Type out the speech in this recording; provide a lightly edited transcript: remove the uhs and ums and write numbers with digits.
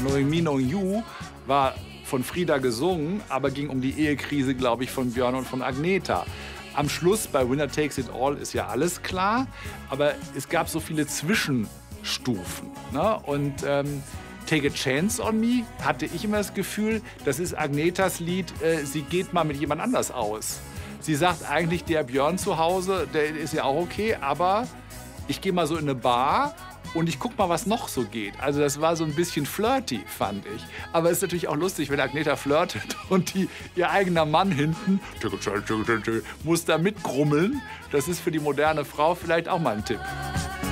Knowing Me, Knowing You war von Frida gesungen, aber ging um die Ehekrise, glaube ich, von Björn und von Agneta. Am Schluss bei Winner Takes It All ist ja alles klar, aber es gab so viele Zwischenstufen. Ne? Und Take a Chance on Me hatte ich immer das Gefühl, das ist Agnetas Lied, sie geht mal mit jemand anders aus. Sie sagt eigentlich, der Björn zu Hause, der ist ja auch okay, aber ich gehe mal so in eine Bar und ich guck mal, was noch so geht. Also das war so ein bisschen flirty, fand ich. Aber es ist natürlich auch lustig, wenn Agneta flirtet und ihr eigener Mann hinten muss da mitgrummeln. Das ist für die moderne Frau vielleicht auch mal ein Tipp.